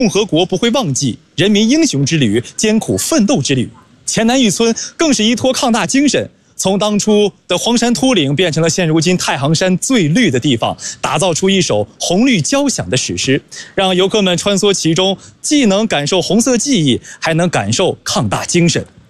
共和国不会忘记人民英雄之旅、艰苦奋斗之旅。黔南峪村更是依托抗大精神，从当初的黄山秃岭变成了现如今太行山最绿的地方，打造出一首红绿交响的史诗，让游客们穿梭其中，既能感受红色记忆，还能感受抗大精神。